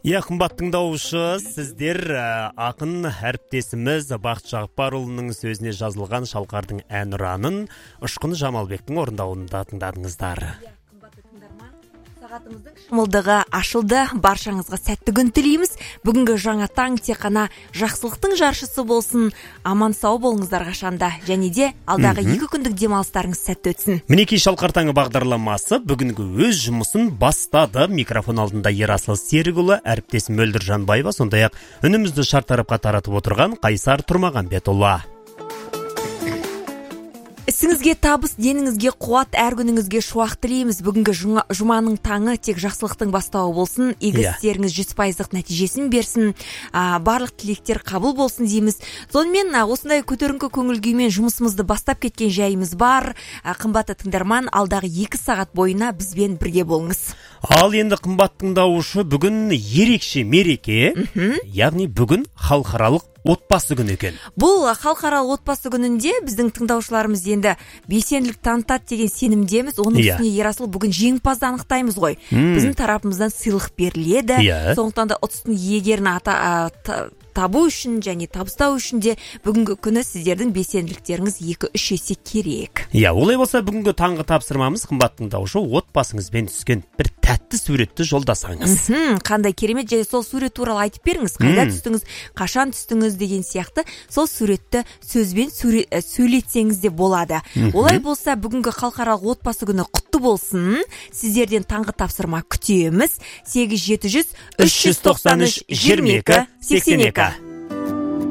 Қымбат тыңдаушы, сіздер ақын әріптесіміз Бақыт Жағыпарұлының сөзіне жазылған Шалқардың әнұранын Ұшқын Жамалбектің орындауында тыңдадыңыздар. Сағатымыздың шымылдығы ашылды. Баршаңызға сәтті күн тілейміз. Бүгінгі жаңа таң тек қана жақсылықтың жаршысы болсын. Аман сау болыңыздар қашанда. Және де алдағы 2 күндік демалыстарыңыз сәтті өтсін. Мінекей Шалқар таңы бағдарламасы бүгінгі өз жұмысын бастады. Микрофон алдында Ерасыл Серікұлы, әріптесім Мөлдір Жанбаева, сондай-ақ үнімізді шартарапқа таратып отырған Қайсар Тұрмағанбетұлы. Ісіңізге табыс, деніңізге қуат, әр күніңізге шуақ тілейміз. Бүгінгі жұманың таңы тек жақсылықтың бастауы болсын. Игі істеріңіз 100% нәтижесін берсін. Барлық тілектер қабыл болсын дейміз. Сонымен осындай көтеріңкі көңіл күймен жұмысымызды бастап кеткен жайымыз бар. Қымбатты тыңдарман, алдағы 2 сағат бойына бізбен бірге болыңыз. Ал енді қымбат тыңдаушы, бүгін ерекше мереке, яғни бүгін халықаралық отбасы күні екен. Бұл халықаралық отбасы күнінде біздің тыңдаушыларымыз енді белсенділік танытады деген сенімдеміз. Оның үстіне Ерасыл бүгін жеңімпазды анықтаймыз ғой. Біздің тарапымыздан сыйлық беріледі. Сондықтан да ұтыстың иегерін табу үшін және табыстау үшін де бүгінгі күні сіздердің белсенділіктеріңіз 2-3 есе керек. Олай болса бүгінгі таңғы тапсырмамыз, қымбат тыңдаушы, отбасыңызбен түскен бір тәтті суретті жолдасаңыз. Қандай керемет, және сол сурет туралы айтып беріңіз. Қайда түстіңіз, қашан түстіңіз деген сияқты сол суретті сөзбен сөйлетсеңіз де болады. Олай болса бүгінгі халықаралық отбасы күні құтты болсын. Сіздерден таңғы тапсырма күтеміз. 8-700-393-22-82.